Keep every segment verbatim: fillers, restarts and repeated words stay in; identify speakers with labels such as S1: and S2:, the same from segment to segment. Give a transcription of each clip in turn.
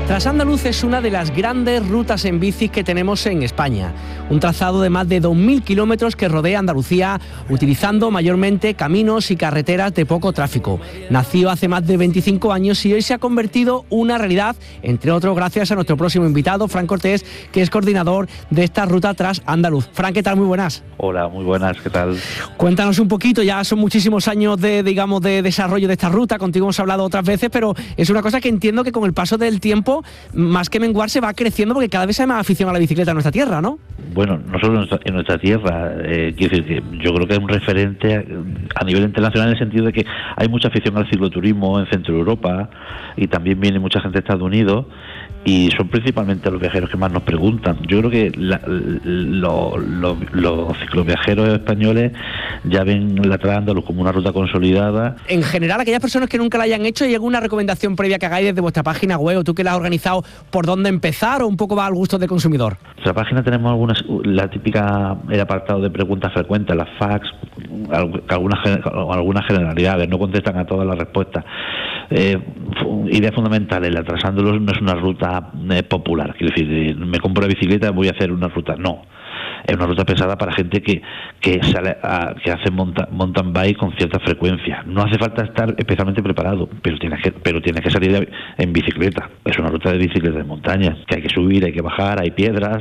S1: Trasandaluz es una de las grandes rutas en bicis que tenemos en España. Un trazado de más de dos mil kilómetros que rodea Andalucía, utilizando mayormente caminos y carreteras de poco tráfico. Nació hace más de veinticinco años y hoy se ha convertido una realidad, entre otros gracias a nuestro próximo invitado, Fran Cortés, que es coordinador de esta ruta Trasandaluz. Fran, ¿qué tal? Muy buenas.
S2: Hola, muy buenas, ¿qué tal?
S1: Cuéntanos un poquito, ya son muchísimos años de, digamos, de desarrollo de esta ruta, contigo hemos hablado otras veces, pero es una cosa que entiendo que con el paso del tiempo, más que menguar, se va creciendo porque cada vez hay más afición a la bicicleta en nuestra tierra, ¿no?
S2: Bueno, no solo en nuestra, en nuestra tierra, eh, quiero decir que yo creo que es un referente a nivel internacional en el sentido de que hay mucha afición al cicloturismo en Centro Europa y también viene mucha gente de Estados Unidos y son principalmente los viajeros que más nos preguntan. Yo creo que la, lo, lo, los cicloviajeros españoles ya ven la Trasandaluz como una ruta consolidada.
S1: En general, aquellas personas que nunca la hayan hecho, ¿hay alguna recomendación previa que hagáis desde vuestra página web o tú que la has organizado, por dónde empezar o un poco va al gusto del consumidor?
S2: En nuestra página tenemos algunas, la típica, el apartado de preguntas frecuentes, las fax, algunas, algunas generalidades, no contestan a todas las respuestas. Eh, ideas fundamentales, la Trasandaluz no es una ruta eh, popular, quiero decir, me compro la bicicleta y voy a hacer una ruta, no. Es una ruta pensada para gente que, que sale a, que hace monta, mountain bike con cierta frecuencia. No hace falta estar especialmente preparado, pero tienes que, pero tienes que salir de, en bicicleta. Es una ruta de bicicleta de montaña, que hay que subir, hay que bajar, hay piedras,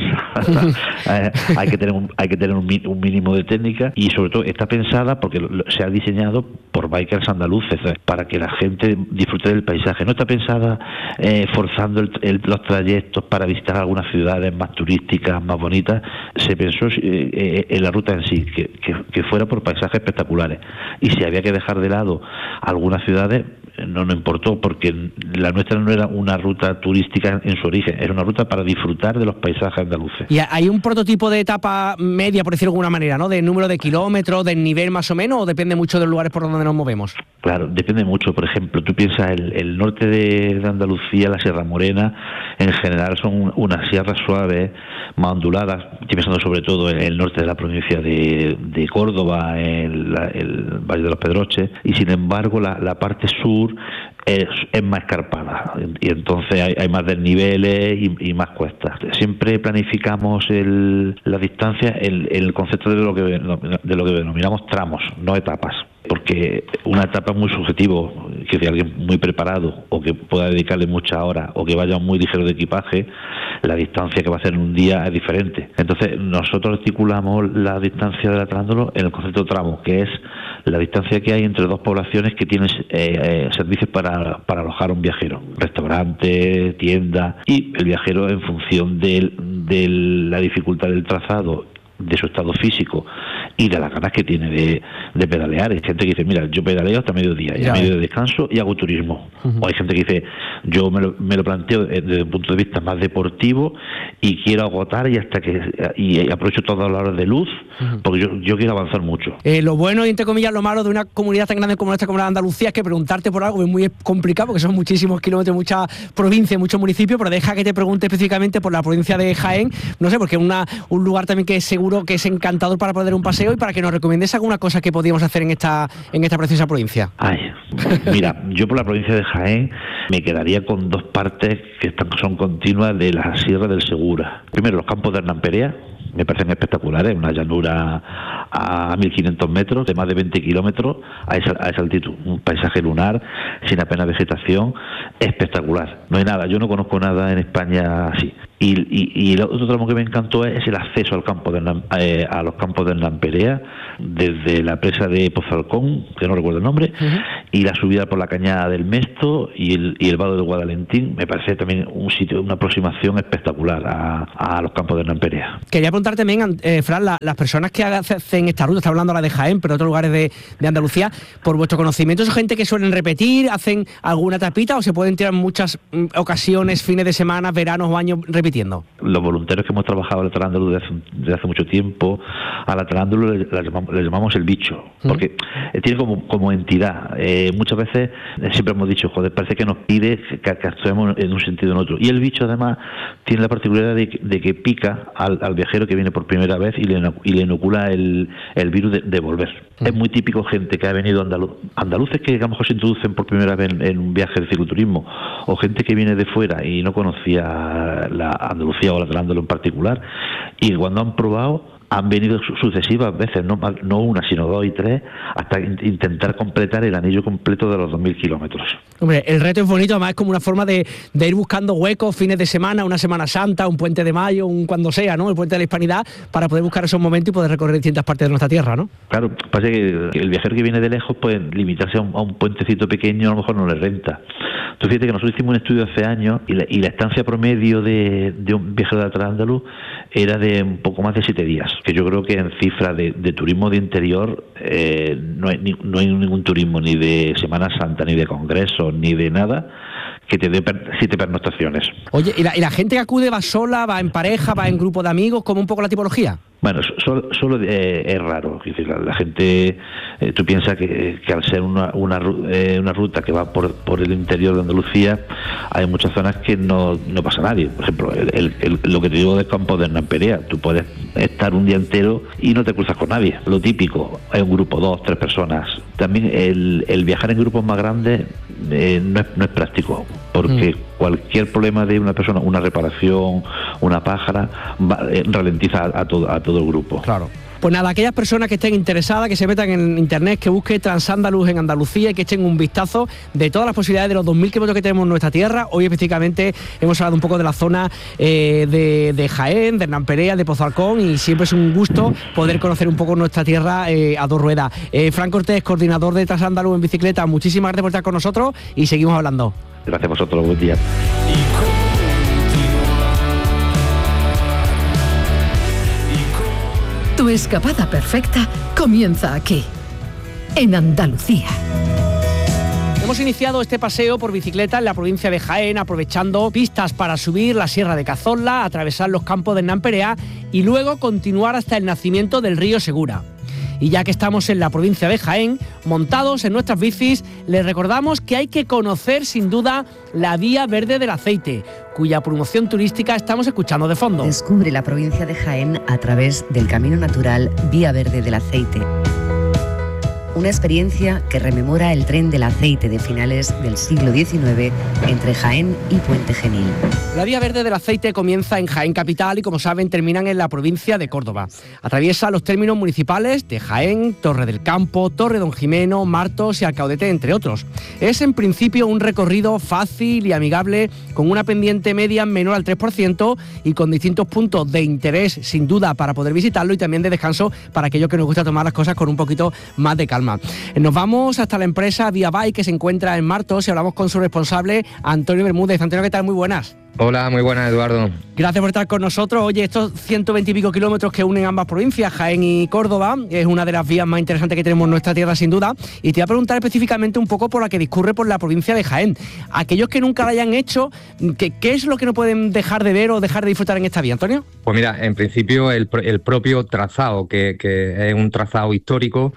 S2: hay que tener un, hay que tener un, un mínimo de técnica y sobre todo está pensada porque lo, se ha diseñado por bikers andaluces, ¿sabes? Para que la gente disfrute del paisaje. No está pensada eh, forzando el, el, los trayectos para visitar algunas ciudades más turísticas, más bonitas. Se pensó eh, en la ruta en sí, que, que, que fuera por paisajes espectaculares. Y si había que dejar de lado algunas ciudades, no nos importó, porque la nuestra no era una ruta turística en su origen, era una ruta para disfrutar de los paisajes andaluces.
S1: ¿Y hay un prototipo de etapa media, por decirlo de alguna manera, ¿no? De número de kilómetros, del nivel más o menos, o depende mucho de los lugares por donde nos movemos?
S2: Claro, depende mucho. Por ejemplo, tú piensas, el, el norte de, de Andalucía, la Sierra Morena, en general son unas sierras suaves, más onduladas. Estoy pensando sobre todo en el norte de la provincia de, de Córdoba, en la, el Valle de los Pedroches, y sin embargo la, la parte sur Es, es más escarpada y entonces hay, hay más desniveles y, y más cuestas. Siempre planificamos el, la distancia el, el concepto de lo que de lo que denominamos tramos, no etapas, porque una etapa es muy subjetivo, que si alguien muy preparado o que pueda dedicarle muchas horas o que vaya muy ligero de equipaje, la distancia que va a hacer en un día es diferente. Entonces nosotros articulamos la distancia de la Trasandaluz en el concepto tramo, que es la distancia que hay entre dos poblaciones que tienen eh, eh, servicios para, para alojar a un viajero, restaurante, tienda, y el viajero en función de, de la dificultad del trazado, de su estado físico y de las ganas que tiene de, de pedalear. Hay gente que dice, mira, yo pedaleo hasta mediodía, y a medio de descanso y hago turismo. Uh-huh. O hay gente que dice, yo me lo, me lo planteo desde un punto de vista más deportivo y quiero agotar y hasta que y aprovecho todas las horas de luz, uh-huh, porque yo, yo quiero avanzar mucho.
S1: Eh, lo bueno y entre comillas lo malo de una comunidad tan grande como esta, como la de Andalucía, es que preguntarte por algo es muy complicado porque son muchísimos kilómetros, muchas provincias, muchos municipios, pero deja que te pregunte específicamente por la provincia de Jaén, no sé, porque es una, un lugar también que es seguro que es encantador para poder un paseo y para que nos recomiendes alguna cosa que podíamos hacer en esta en esta preciosa provincia.
S2: Ay, mira, yo por la provincia de Jaén me quedaría con dos partes que están, son continuas de la Sierra del Segura. Primero, los campos de Hernán Perea, me parecen espectaculares, una llanura a mil quinientos metros, de más de veinte kilómetros, a esa, a esa altitud, un paisaje lunar, sin apenas vegetación, espectacular. No hay nada, yo no conozco nada en España así. Y, y, y el otro tramo que me encantó es el acceso al campo de Hernán, eh, a los campos de Hernán Perea, desde la presa de Pozalcón, que no recuerdo el nombre, uh-huh, y la subida por la cañada del Mesto y el, y el vado del Guadalentín. Me parece también un sitio, una aproximación espectacular a, a los campos de Hernán Perea.
S1: Quería preguntar también, eh, Fran, la, las personas que hacen esta ruta, está hablando ahora de Jaén, pero otros lugares de, de Andalucía, por vuestro conocimiento, ¿es gente que suelen repetir, hacen alguna tapita o se pueden tirar muchas mm, ocasiones, fines de semana, veranos o años repitiendo?
S2: Los voluntarios que hemos trabajado en la Trasandaluz desde hace, desde hace mucho tiempo, a la Trasandaluz le, le, llamamos, le llamamos el bicho, porque uh-huh, tiene como, como entidad, eh, eh, muchas veces eh, siempre hemos dicho, joder, parece que nos pide que, que actuemos en un sentido o en otro. Y el bicho además tiene la particularidad de, de que pica al, al viajero que viene por primera vez y le, y le inocula el, el virus de, de volver. Mm. Es muy típico gente que ha venido andaluz, andaluces que a lo mejor se introducen por primera vez en, en un viaje de cicloturismo, o gente que viene de fuera y no conocía la Andalucía o la Trasandalú en particular, y cuando han probado han venido sucesivas veces, no, no una, sino dos y tres, hasta intentar completar el anillo completo de los dos mil kilómetros.
S1: Hombre, el reto es bonito, además es como una forma de, de ir buscando huecos, fines de semana, una Semana Santa, un puente de mayo, un cuando sea, ¿no? El puente de la Hispanidad, para poder buscar esos momentos y poder recorrer distintas partes de nuestra tierra, ¿no?
S2: Claro, pasa que el viajero que viene de lejos, pues limitarse a un, a un puentecito pequeño a lo mejor no le renta. Tú fíjate que nosotros hicimos un estudio hace años y la, y la estancia promedio de, de un viajero de la Trasandalú era de un poco más de siete días, que yo creo que en cifra de, de turismo de interior eh, no, hay, ni, no hay ningún turismo ni de Semana Santa, ni de congresos, ni de nada que te dé per, siete pernoctaciones.
S1: Oye, ¿y la, ¿y la gente que acude va sola, va en pareja, va en grupo de amigos? ¿Cómo un poco la tipología?
S2: Bueno, solo, solo eh, es raro. Es decir, la, la gente, eh, tú piensas que, que al ser una, una, eh, una ruta que va por, por el interior de Andalucía, hay muchas zonas que no, no pasa nadie. Por ejemplo, el, el, el, lo que te digo del campo de Hernán Perea, tú puedes estar un día entero y no te cruzas con nadie. Lo típico, hay un grupo, dos, tres personas. También el, el viajar en grupos más grandes eh, no, es, no es práctico, porque mm. cualquier problema de una persona, una reparación, una pájara, va, eh, ralentiza a, a, todo, a todo el grupo.
S1: Claro. Pues nada, aquellas personas que estén interesadas, que se metan en internet, que busquen Trasandalú en Andalucía y que echen un vistazo de todas las posibilidades de los dos mil kilómetros que tenemos en nuestra tierra. Hoy específicamente hemos hablado un poco de la zona eh, de, de Jaén, de Hernán Perea, de Pozo Alcón, y siempre es un gusto poder conocer un poco nuestra tierra eh, a dos ruedas. Eh, Fran Cortés, coordinador de Trasandalú en bicicleta, muchísimas gracias por estar con nosotros y seguimos hablando.
S2: Gracias a vosotros, buen día.
S3: Tu escapada perfecta comienza aquí, en Andalucía.
S1: Hemos iniciado este paseo por bicicleta en la provincia de Jaén, aprovechando pistas para subir la Sierra de Cazorla, atravesar los campos de Hernán Perea y luego continuar hasta el nacimiento del río Segura. Y ya que estamos en la provincia de Jaén, montados en nuestras bicis, les recordamos que hay que conocer sin duda la Vía Verde del Aceite, cuya promoción turística estamos escuchando de fondo.
S4: Descubre la provincia de Jaén a través del camino natural Vía Verde del Aceite. Una experiencia que rememora el tren del aceite de finales del siglo diecinueve entre Jaén y Puente Genil.
S1: La Vía Verde del Aceite comienza en Jaén capital y, como saben, terminan en la provincia de Córdoba. Atraviesa los términos municipales de Jaén, Torre del Campo, Torre Don Jimeno, Martos y Alcaudete, entre otros. Es en principio un recorrido fácil y amigable, con una pendiente media menor al tres por ciento y con distintos puntos de interés, sin duda, para poder visitarlo y también de descanso para aquellos que nos gusta tomar las cosas con un poquito más de calma. Nos vamos hasta la empresa Via Bike, que se encuentra en Martos, y hablamos con su responsable, Antonio Bermúdez. Antonio, ¿qué tal? Muy buenas.
S5: Hola, muy buenas, Eduardo.
S1: Gracias por estar con nosotros. Oye, estos ciento veinte y pico kilómetros que unen ambas provincias, Jaén y Córdoba, es una de las vías más interesantes que tenemos en nuestra tierra, sin duda. Y te voy a preguntar específicamente un poco por la que discurre por la provincia de Jaén. Aquellos que nunca la hayan hecho, ¿qué, qué es lo que no pueden dejar de ver o dejar de disfrutar en esta vía, Antonio?
S5: Pues mira, en principio el, el propio trazado, que, que es un trazado histórico,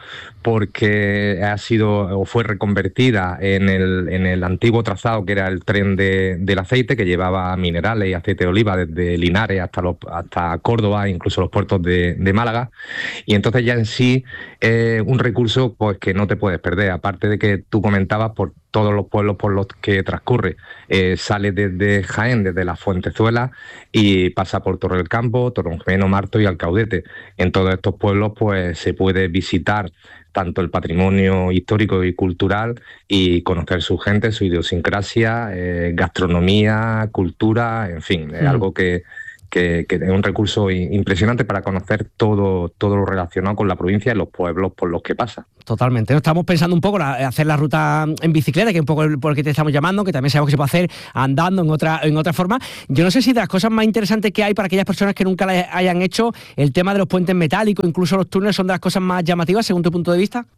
S5: porque ha sido o fue reconvertida en el, en el antiguo trazado que era el tren de, del aceite, que llevaba minerales y aceite de oliva desde Linares hasta, los, hasta Córdoba, incluso los puertos de, de Málaga. Y entonces ya en sí es eh, un recurso pues que no te puedes perder, aparte de que tú comentabas por todos los pueblos por los que transcurre. Eh, sale desde Jaén, desde la Fuentezuela, y pasa por Torre del Campo, Torrejimeno, Marto y Alcaudete. En todos estos pueblos pues se puede visitar tanto el patrimonio histórico y cultural y conocer su gente, su idiosincrasia, eh, gastronomía, cultura, en fin, es mm. algo que, que, que es un recurso impresionante para conocer todo, todo lo relacionado con la provincia y los pueblos por los que pasa.
S1: Totalmente. Estamos pensando un poco en hacer la ruta en bicicleta, que es un poco por el que te estamos llamando, que también sabemos que se puede hacer andando en otra, en otra forma. Yo no sé si de las cosas más interesantes que hay para aquellas personas que nunca la hayan hecho, el tema de los puentes metálicos, incluso los túneles, son de las cosas más llamativas según tu punto de vista.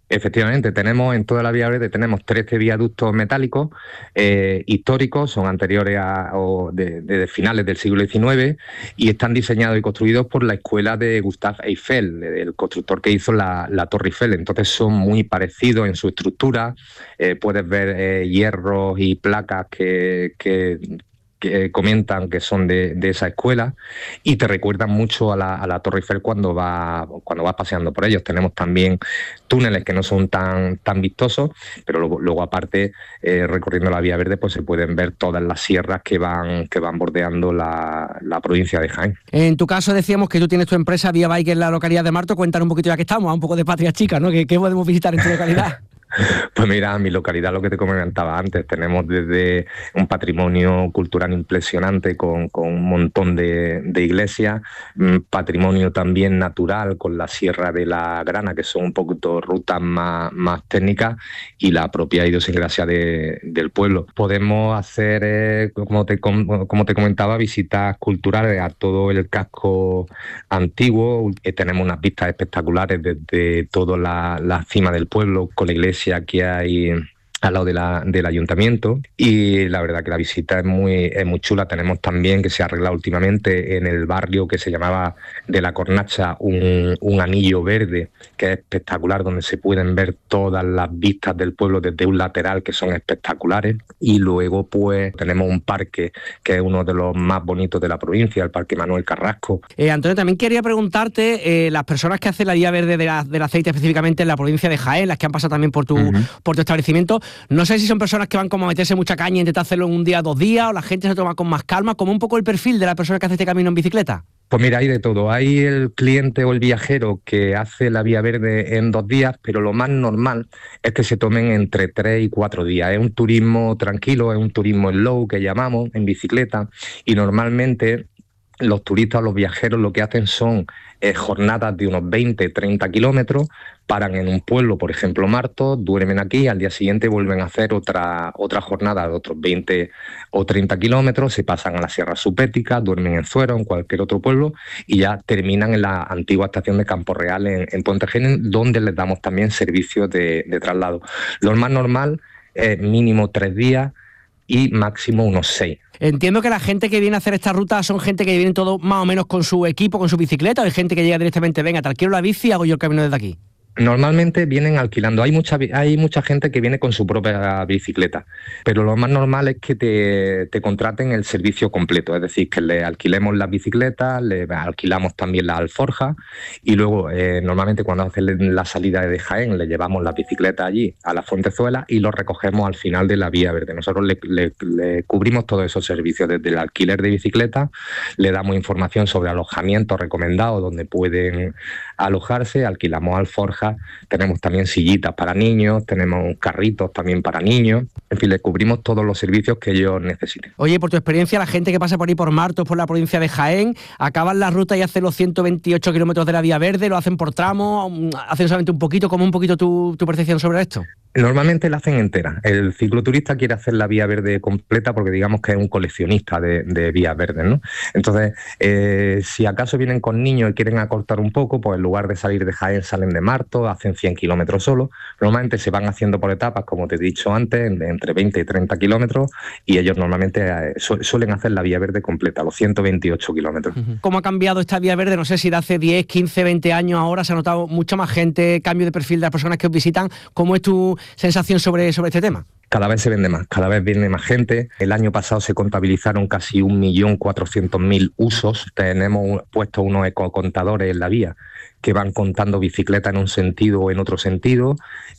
S5: Efectivamente, tenemos en toda la Vía Verde tenemos trece viaductos metálicos eh, históricos, son anteriores a o de, de, de finales del siglo diecinueve y están diseñados y construidos por la escuela de Gustave Eiffel, el constructor que hizo la, la Torre Eiffel. Entonces son muy parecidos en su estructura, eh, puedes ver eh, hierros y placas que... que que comentan que son de, de esa escuela y te recuerdan mucho a la, a la Torre Eiffel cuando va cuando vas paseando por ellos. Tenemos también túneles que no son tan, tan vistosos, pero luego, luego aparte, eh, recorriendo la Vía Verde, pues se pueden ver todas las sierras que van, que van bordeando la, la provincia de Jaén.
S1: En tu caso decíamos que tú tienes tu empresa Vía Bike en la localidad de Marto. Cuéntanos un poquito, ya que estamos, a un poco de patria chica, ¿no? ¿Qué, qué podemos visitar en tu localidad?
S5: Pues mira, mi localidad, lo que te comentaba antes, tenemos desde un patrimonio cultural impresionante con, con un montón de, de iglesias, patrimonio también natural con la Sierra de la Grana, que son un poquito rutas más, más técnicas, y la propia idiosincrasia de, del pueblo. Podemos hacer, eh, como, te, como te comentaba, visitas culturales a todo el casco antiguo. Eh, tenemos unas vistas espectaculares desde toda la, la cima del pueblo, con la iglesia que hay al lado de la, del ayuntamiento, y la verdad que la visita es muy, es muy chula. Tenemos también, que se ha arreglado últimamente en el barrio que se llamaba de la Cornacha, un, un anillo verde que es espectacular, donde se pueden ver todas las vistas del pueblo desde un lateral, que son espectaculares. Y luego pues tenemos un parque que es uno de los más bonitos de la provincia, el Parque Manuel Carrasco.
S1: Eh, Antonio, también quería preguntarte, eh, las personas que hacen la Vía Verde de la, del aceite específicamente en la provincia de Jaén, las que han pasado también por tu, uh-huh. por tu establecimiento, no sé si son personas que van como a meterse mucha caña e intentar hacerlo en un día, dos días, o la gente se toma con más calma, como un poco el perfil de la persona que hace este camino en bicicleta.
S5: Pues mira, hay de todo. Hay el cliente o el viajero que hace la Vía Verde en dos días, pero lo más normal es que se tomen entre tres y cuatro días. Es un turismo tranquilo, es un turismo slow que llamamos, en bicicleta, y normalmente los turistas o los viajeros lo que hacen son eh, jornadas de unos veinte, treinta kilómetros, paran en un pueblo, por ejemplo Marto, duermen aquí, al día siguiente vuelven a hacer otra, otra jornada de otros veinte o treinta kilómetros, se pasan a la Sierra Supética, duermen en Zuero, en cualquier otro pueblo, y ya terminan en la antigua estación de Campo Real en, en Puente Genil, donde les damos también servicios de, de traslado. Lo más normal es mínimo tres días y máximo unos seis.
S1: Entiendo que la gente que viene a hacer esta ruta son gente que viene todo más o menos con su equipo, con su bicicleta, o hay gente que llega directamente, venga, te alquilo la bici y hago yo el camino desde aquí.
S5: Normalmente vienen alquilando. Hay mucha hay mucha gente que viene con su propia bicicleta, pero lo más normal es que te, te contraten el servicio completo, es decir, que le alquilemos las bicicletas, le alquilamos también la alforja, y luego eh, normalmente cuando hacen la salida de Jaén le llevamos la bicicleta allí a la Fuentezuela y lo recogemos al final de la Vía Verde. Nosotros le, le, le cubrimos todos esos servicios, desde el alquiler de bicicleta, le damos información sobre alojamientos recomendados donde pueden alojarse, alquilamos alforja, tenemos también sillitas para niños, tenemos carritos también para niños, en fin, le cubrimos todos los servicios que ellos necesiten.
S1: Oye, por tu experiencia, la gente que pasa por ahí por Martos, por la provincia de Jaén, acaban la ruta y hacen los ciento veintiocho kilómetros de la Vía Verde, lo hacen por tramos, hacen solamente un poquito, como un poquito tu, tu percepción sobre esto.
S5: Normalmente la hacen entera. El cicloturista quiere hacer la Vía Verde completa porque digamos que es un coleccionista de, de vías verdes, ¿no? Entonces, eh, si acaso vienen con niños y quieren acortar un poco, pues en lugar de salir de Jaén salen de Martos, hacen cien kilómetros solo. Normalmente se van haciendo por etapas, como te he dicho antes, entre veinte y treinta kilómetros, y ellos normalmente eh, su, suelen hacer la Vía Verde completa, los ciento veintiocho kilómetros.
S1: ¿Cómo ha cambiado esta Vía Verde? No sé si de hace diez, quince, veinte años ahora se ha notado mucha más gente, cambio de perfil de las personas que os visitan. ¿Cómo es tu sensación sobre, sobre este tema?
S5: Cada vez se vende más, cada vez viene más gente. El año pasado se contabilizaron casi un millón cuatrocientos mil usos. Tenemos puesto unos ecocontadores en la vía que van contando bicicletas en un sentido o en otro sentido,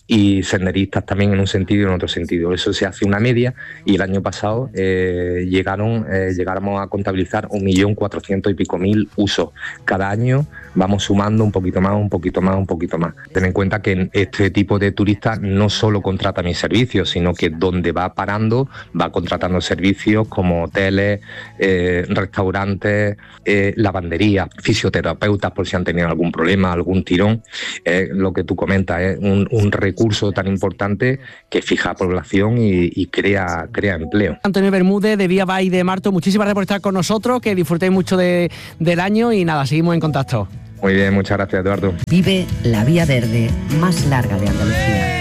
S5: y senderistas también en un sentido y en otro sentido. Eso se hace una media, y el año pasado eh, llegaron, eh, llegáramos a contabilizar un millón cuatrocientos y pico mil usos. Cada año vamos sumando un poquito más, un poquito más, un poquito más. Ten en cuenta que este tipo de turistas no solo contrata mis servicios, sino que donde va parando va contratando servicios como hoteles, eh, restaurantes, eh, lavanderías, fisioterapeutas por si han tenido algún problema, algún tirón. Eh, lo que tú comentas es un, un recurso tan importante que fija población y, y crea, crea empleo.
S1: Antonio Bermúdez, de Vía Bike de Marto, muchísimas gracias por estar con nosotros, que disfrutéis mucho de, del año, y nada, seguimos en contacto.
S5: Muy bien, muchas gracias, Eduardo.
S4: Vive la vía verde más larga de Andalucía.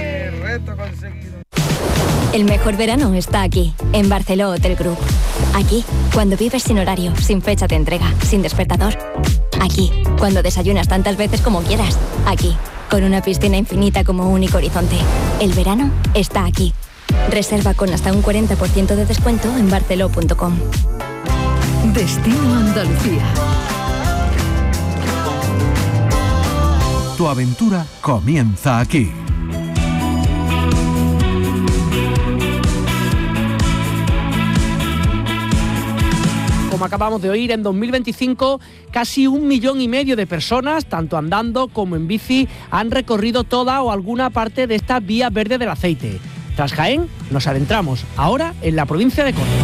S6: El mejor verano está aquí, en Barceló Hotel Group. Aquí, cuando vives sin horario, sin fecha de entrega, sin despertador. Aquí, cuando desayunas tantas veces como quieras. Aquí, con una piscina infinita como único horizonte. El verano está aquí. Reserva con hasta un cuarenta por ciento de descuento en barceló punto com.
S3: Destino Andalucía.
S7: Tu aventura comienza aquí.
S1: Como acabamos de oír, en dos mil veinticinco casi un millón y medio de personas, tanto andando como en bici, han recorrido toda o alguna parte de esta vía verde del aceite. Tras Jaén, nos adentramos ahora en la provincia de Córdoba.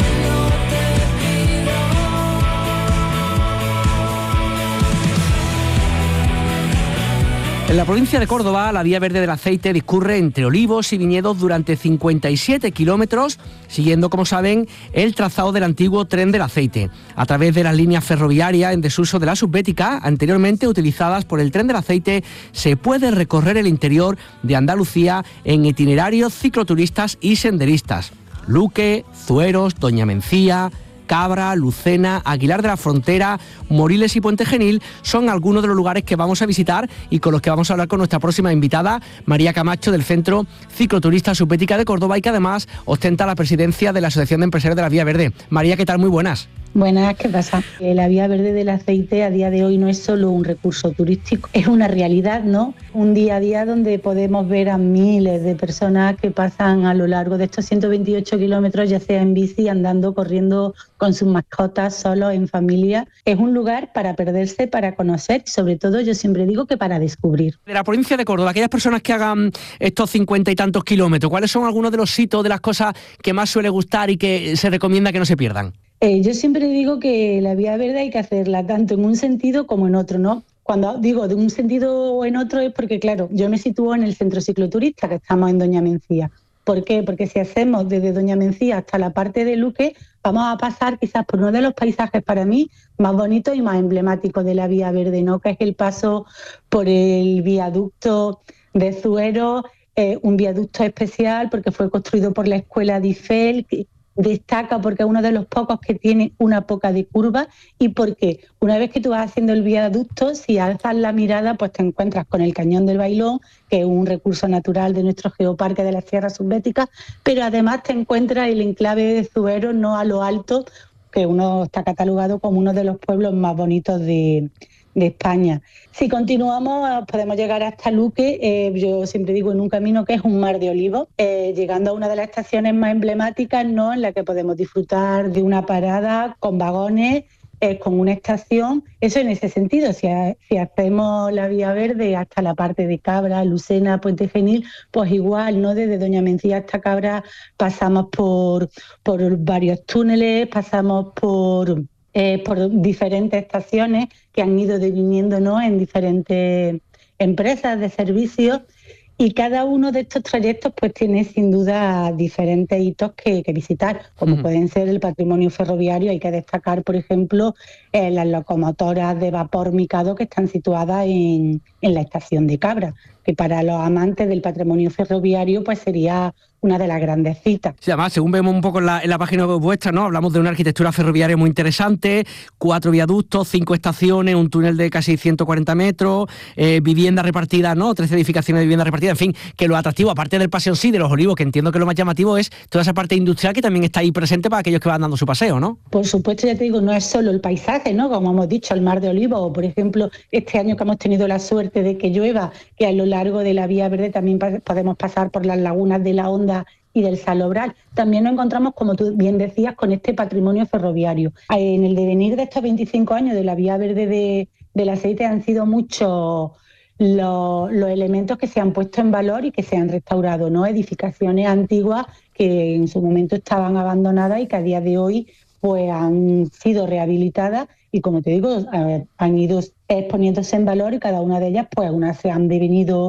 S1: En la provincia de Córdoba, la vía verde del aceite discurre entre olivos y viñedos durante cincuenta y siete kilómetros, siguiendo, como saben, el trazado del antiguo tren del aceite, a través de las líneas ferroviarias en desuso de la subbética, anteriormente utilizadas por el tren del aceite. Se puede recorrer el interior de Andalucía en itinerarios cicloturistas y senderistas. Luque, Zueros, Doña Mencía, Cabra, Lucena, Aguilar de la Frontera, Moriles y Puente Genil son algunos de los lugares que vamos a visitar y con los que vamos a hablar con nuestra próxima invitada, María Camacho, del Centro Cicloturista Subbética de Córdoba, y que además ostenta la presidencia de la Asociación de Empresarios de la Vía Verde. María, ¿qué tal? Muy buenas.
S8: Buenas, ¿qué pasa? La vía verde del aceite a día de hoy no es solo un recurso turístico, es una realidad, ¿no? Un día a día donde podemos ver a miles de personas que pasan a lo largo de estos ciento veintiocho kilómetros, ya sea en bici, andando, corriendo con sus mascotas, solos, en familia. Es un lugar para perderse, para conocer, sobre todo yo siempre digo que para descubrir.
S1: De la provincia de Córdoba, aquellas personas que hagan estos cincuenta y tantos kilómetros, ¿cuáles son algunos de los sitios, de las cosas que más suele gustar y que se recomienda que no se pierdan?
S8: Eh, yo siempre digo que la vía verde hay que hacerla tanto en un sentido como en otro, ¿no? Cuando digo de un sentido o en otro es porque, claro, yo me sitúo en el centro cicloturista, que estamos en Doña Mencía. ¿Por qué? Porque si hacemos desde Doña Mencía hasta la parte de Luque, vamos a pasar quizás por uno de los paisajes para mí más bonitos y más emblemáticos de la vía verde, ¿no? Que es el paso por el viaducto de Zuero, eh, un viaducto especial porque fue construido por la escuela de Eiffel, que destaca porque es uno de los pocos que tiene una poca de curva, y porque una vez que tú vas haciendo el viaducto, si alzas la mirada, pues te encuentras con el Cañón del Bailón, que es un recurso natural de nuestro geoparque de las Sierras Subbéticas, pero además te encuentras el enclave de Zuero, no a lo alto, que uno está catalogado como uno de los pueblos más bonitos de, de España. Si continuamos, podemos llegar hasta Luque, eh, yo siempre digo en un camino que es un mar de olivos, eh, llegando a una de las estaciones más emblemáticas, ¿no?, en la que podemos disfrutar de una parada con vagones, eh, con una estación. Eso en ese sentido, si, ha, si hacemos la vía verde hasta la parte de Cabra, Lucena, Puente Genil, pues igual, ¿no?, desde Doña Mencía hasta Cabra pasamos por, por varios túneles, pasamos por... Eh, por diferentes estaciones que han ido deviniendo, ¿no?, en diferentes empresas de servicios, y cada uno de estos trayectos pues tiene sin duda diferentes hitos que, que visitar, como uh-huh. pueden ser el patrimonio ferroviario. Hay que destacar, por ejemplo, eh, las locomotoras de vapor Mikado que están situadas en, en la estación de Cabra, que para los amantes del patrimonio ferroviario pues sería una de las grandes citas.
S1: Sí, además, según vemos un poco en la, en la página web vuestra, ¿no?, hablamos de una arquitectura ferroviaria muy interesante, cuatro viaductos, cinco estaciones, un túnel de casi ciento cuarenta metros, eh, viviendas repartidas, ¿no?, trece edificaciones de viviendas repartidas, en fin, que lo atractivo, aparte del paseo sí, de los olivos, que entiendo que lo más llamativo es toda esa parte industrial que también está ahí presente para aquellos que van dando su paseo, ¿no?
S8: Por supuesto, ya te digo, no es solo el paisaje, ¿no?, como hemos dicho, el mar de olivos, o por ejemplo, este año que hemos tenido la suerte de que llueva, que a lo largo de la vía verde también podemos pasar por las lagunas de la Honda y del Salobral. También nos encontramos, como tú bien decías, con este patrimonio ferroviario. En el devenir de estos veinticinco años de la vía verde de, del aceite han sido muchos los, los elementos que se han puesto en valor y que se han restaurado, ¿no? Edificaciones antiguas que en su momento estaban abandonadas y que a día de hoy pues han sido rehabilitadas y, como te digo, han ido exponiéndose en valor, y cada una de ellas, pues unas se han devenido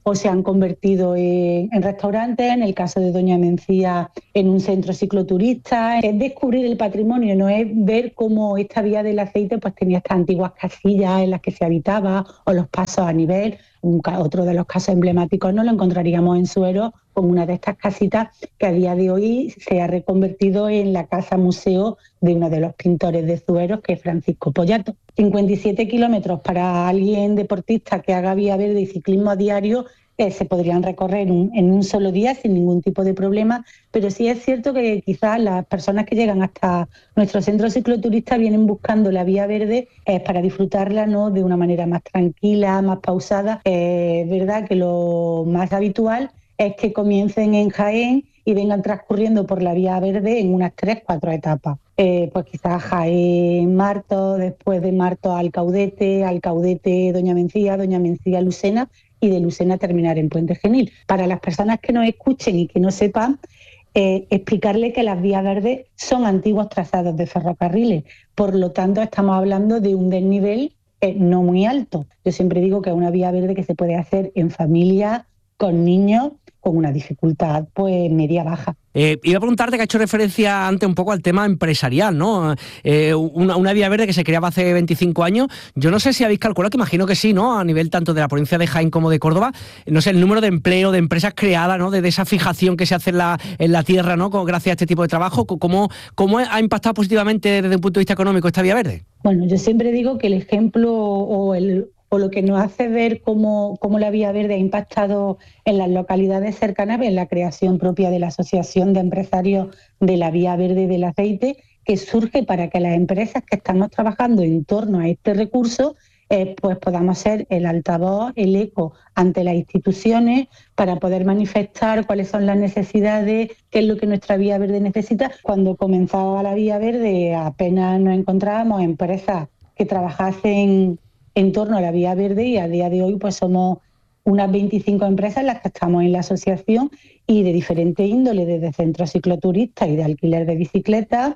S8: o se han convertido en, en restaurantes, en el caso de Doña Mencía en un centro cicloturista. Es descubrir el patrimonio, no es ver cómo esta vía del aceite pues tenía estas antiguas casillas en las que se habitaba o los pasos a nivel. Un, otro de los casos emblemáticos no lo encontraríamos en Suero, con una de estas casitas que a día de hoy se ha reconvertido en la casa museo de uno de los pintores de Suero, que es Francisco Pollato. cincuenta y siete kilómetros para alguien deportista que haga vía verde y ciclismo a diario, eh, se podrían recorrer un, en un solo día sin ningún tipo de problema, pero sí es cierto que quizás las personas que llegan hasta nuestro centro cicloturista vienen buscando la vía verde eh, para disfrutarla, ¿no?, de una manera más tranquila, más pausada. Es eh, verdad que lo más habitual es que comiencen en Jaén y vengan transcurriendo por la vía verde en unas tres, cuatro etapas. Eh, pues quizás Jaén, Marto, después de Marto Alcaudete, Alcaudete, Doña Mencía, Doña Mencía, Lucena, y de Lucena terminar en Puente Genil. Para las personas que nos escuchen y que no sepan, eh, explicarle que las vías verdes son antiguos trazados de ferrocarriles, por lo tanto estamos hablando de un desnivel eh, no muy alto. Yo siempre digo que es una vía verde que se puede hacer en familia, con niños, con una dificultad pues media-baja.
S1: Eh, iba a preguntarte, que ha hecho referencia antes un poco al tema empresarial, ¿no? Eh, una, una vía verde que se creaba hace veinticinco años. Yo no sé si habéis calculado, que imagino que sí, ¿no?, a nivel tanto de la provincia de Jaén como de Córdoba, no sé, el número de empleo, de empresas creadas, ¿no?, de, de esa fijación que se hace en la, en la tierra, ¿no?, gracias a este tipo de trabajo. ¿Cómo, cómo ha impactado positivamente desde un punto de vista económico esta vía verde?
S8: Bueno, yo siempre digo que el ejemplo o el... o lo que nos hace ver cómo, cómo la vía verde ha impactado en las localidades cercanas es la creación propia de la Asociación de Empresarios de la Vía Verde del Aceite, que surge para que las empresas que estamos trabajando en torno a este recurso eh, pues podamos ser el altavoz, el eco ante las instituciones para poder manifestar cuáles son las necesidades, qué es lo que nuestra vía verde necesita. Cuando comenzaba la vía verde apenas nos encontrábamos empresas que trabajasen en torno a la vía verde, y a día de hoy pues somos unas veinticinco empresas las que estamos en la asociación, y de diferente índole, desde centros cicloturistas y de alquiler de bicicletas,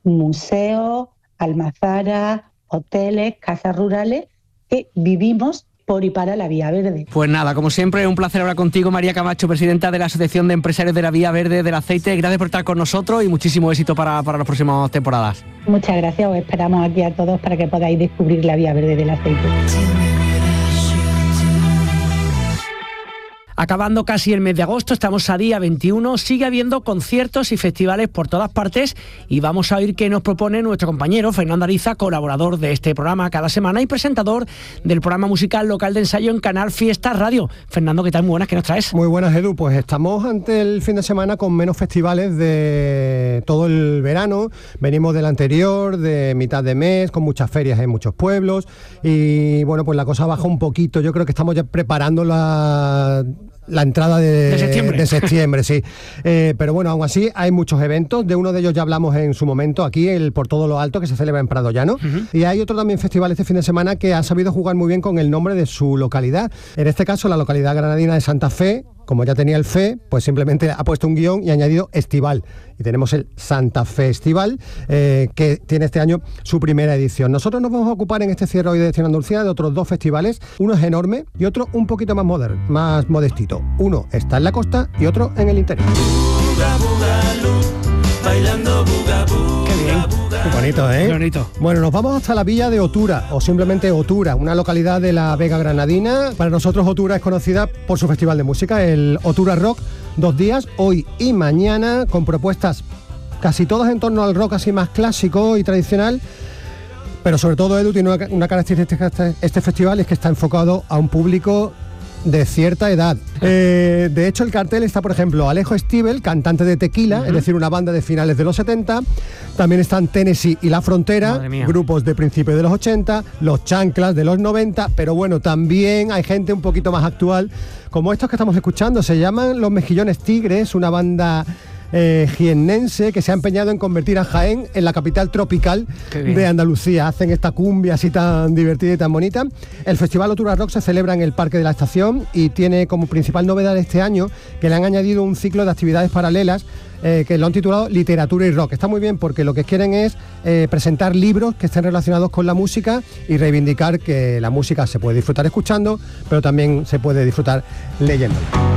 S8: museos, almazaras, hoteles, casas rurales, que vivimos por y para la vía verde.
S1: Pues nada, como siempre, un placer hablar contigo, María Camacho, presidenta de la Asociación de Empresarios de la Vía Verde del Aceite. Gracias por estar con nosotros y muchísimo éxito para, para las próximas temporadas.
S8: Muchas gracias, os esperamos aquí a todos para que podáis descubrir la Vía Verde del Aceite.
S1: Acabando casi el mes de agosto, estamos a día veintiuno, sigue habiendo conciertos y festivales por todas partes, y vamos a oír qué nos propone nuestro compañero Fernando Ariza, colaborador de este programa cada semana y presentador del programa musical local de ensayo en Canal Fiesta Radio. Fernando, ¿qué tal? Muy buenas, ¿qué nos traes?
S9: Muy buenas, Edu. Pues estamos ante el fin de semana con menos festivales de todo el verano. Venimos del anterior, de mitad de mes, con muchas ferias en muchos pueblos, y bueno, pues la cosa baja un poquito. Yo creo que estamos ya preparando la... la entrada de,
S1: de septiembre,
S9: de septiembre sí. Eh, pero bueno, aún así hay muchos eventos. De uno de ellos ya hablamos en su momento aquí, el Por Todo Lo Alto, que se celebra en Prado Llano. Uh-huh. Y hay otro también festival este fin de semana que ha sabido jugar muy bien con el nombre de su localidad. En este caso, la localidad granadina de Santa Fe, como ya tenía el Fe, pues simplemente ha puesto un guión y ha añadido Estival. Y tenemos el Santa Festival, eh, que tiene este año su primera edición. Nosotros nos vamos a ocupar en este cierre hoy de Destino Andalucía de otros dos festivales. Uno es enorme y otro un poquito más moderno, más modestito. Uno está en la costa y otro en el interior. Buga, buga, bailando buga, buga, qué bien. Qué bonito, ¿eh?
S1: Qué bonito.
S9: Bueno, nos vamos hasta la villa de Otura, o simplemente Otura, una localidad de la Vega Granadina. Para nosotros Otura es conocida por su festival de música, el Otura Rock, dos días, hoy y mañana, con propuestas casi todas en torno al rock así más clásico y tradicional. Pero sobre todo, Edu, tiene una, una característica este, este festival, es que está enfocado a un público de cierta edad. Eh, de hecho, el cartel está, por ejemplo, Alejo Stivel, cantante de Tequila, uh-huh. es decir, una banda de finales de los setenta. También están Tennessee y La Frontera, grupos de principios de los ochenta, Los Chanclas de los noventa, pero bueno, también hay gente un poquito más actual, como estos que estamos escuchando. Se llaman Los Mejillones Tigres, una banda eh, jiennense que se ha empeñado en convertir a Jaén en la capital tropical de Andalucía. Hacen esta cumbia así tan divertida y tan bonita. El Festival Otura Rock se celebra en el Parque de la Estación y tiene como principal novedad de este año que le han añadido un ciclo de actividades paralelas eh, que lo han titulado Literatura y Rock. Está muy bien porque lo que quieren es eh, presentar libros que estén relacionados con la música y reivindicar que la música se puede disfrutar escuchando, pero también se puede disfrutar leyendo.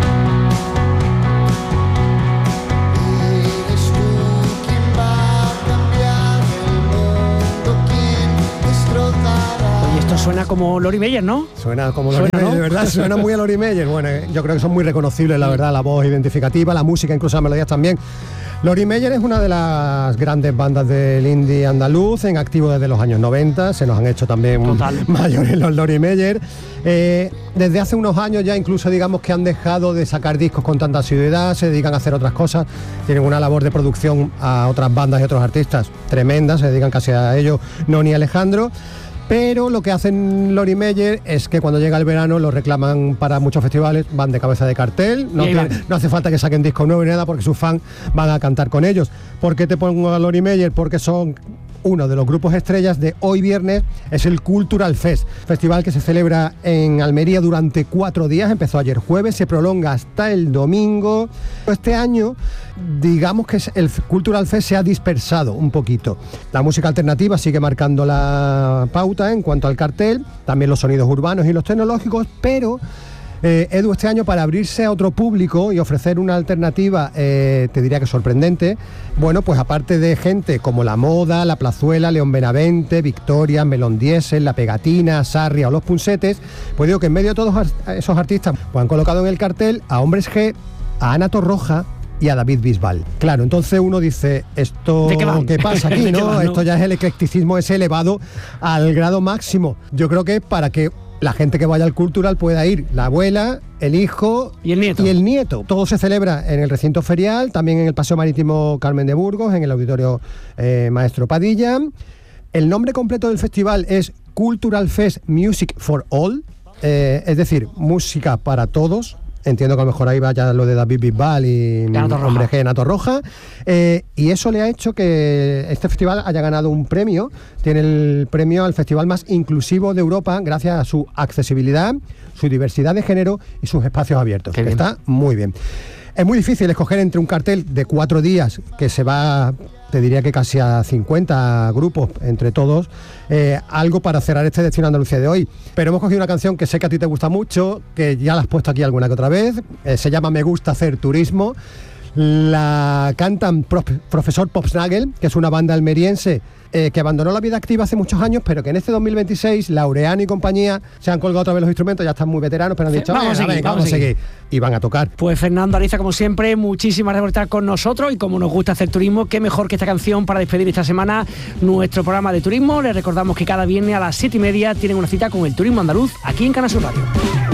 S1: Suena como Lori Meyer, ¿no?
S9: Suena como Lori
S1: Suena,
S9: Meyer,
S1: ¿no?
S9: de verdad, suena muy a Lori Meyer. Bueno, yo creo que son muy reconocibles, la verdad, la voz identificativa, la música, incluso las melodías también. Lori Meyer es una de las grandes bandas del indie andaluz, en activo desde los años noventa, se nos han hecho también Total. mayores los Lori Meyer. Eh, desde hace unos años ya incluso digamos que han dejado de sacar discos con tanta asiduidad, se dedican a hacer otras cosas, tienen una labor de producción a otras bandas y otros artistas tremenda, se dedican casi a ello Noni y Alejandro. Pero lo que hacen Lori Meyer es que cuando llega el verano lo reclaman para muchos festivales, van de cabeza de cartel, no, que, no hace falta que saquen disco nuevo ni nada porque sus fans van a cantar con ellos. ¿Por qué te pongo a Lori Meyer? Porque son uno de los grupos estrellas de hoy viernes, es el Cultural Fest, festival que se celebra en Almería durante cuatro días, empezó ayer jueves, se prolonga hasta el domingo. Este año, digamos que el Cultural Fest se ha dispersado un poquito. La música alternativa sigue marcando la pauta en cuanto al cartel, también los sonidos urbanos y los tecnológicos, pero Eh, Edu, este año, para abrirse a otro público y ofrecer una alternativa, eh, te diría que sorprendente, bueno, pues aparte de gente como La Moda, La Plazuela, León Benavente, Victoria, Melón Diesel, La Pegatina, Sarria o Los Punsetes, pues digo que en medio de todos esos artistas pues han colocado en el cartel a Hombres G, a Ana Torroja y a David Bisbal. Claro, entonces uno dice, ¿esto qué, qué pasa aquí? ¿no? Van, ¿no? Esto ya es el eclecticismo ese elevado al grado máximo. Yo creo que para que la gente que vaya al Cultural pueda ir, la abuela, el hijo
S1: y el nieto.
S9: Y el nieto. Todo se celebra en el recinto ferial, también en el Paseo Marítimo Carmen de Burgos, en el Auditorio eh, Maestro Padilla. El nombre completo del festival es Cultural Fest Music for All, eh, es decir, música para todos. Entiendo que a lo mejor ahí vaya lo de David Bisbal y Hombre G, Ana Torroja. Eh, y eso le ha hecho que este festival haya ganado un premio. Tiene el premio al festival más inclusivo de Europa gracias a su accesibilidad, su diversidad de género y sus espacios abiertos. Que está muy bien. Es muy difícil escoger entre un cartel de cuatro días que se va, te diría que casi a cincuenta grupos entre todos, eh, algo para cerrar este Destino Andalucía de hoy. Pero hemos cogido una canción que sé que a ti te gusta mucho, que ya la has puesto aquí alguna que otra vez, eh, se llama Me Gusta Hacer Turismo. La cantan Prof, Profesor Popsnagel, que es una banda almeriense eh, que abandonó la vida activa hace muchos años, pero que en este dos mil veintiséis, Laureano y compañía se han colgado otra vez los instrumentos, ya están muy veteranos, pero han dicho,
S1: vamos, a seguir,
S9: venga,
S1: vamos a seguir.
S9: Y van a tocar.
S1: Pues Fernando Ariza, como siempre, muchísimas gracias por estar con nosotros y como nos gusta hacer turismo, qué mejor que esta canción para despedir esta semana nuestro programa de turismo. Les recordamos que cada viernes a las siete y media tienen una cita con el Turismo Andaluz aquí en Canal Sur Radio.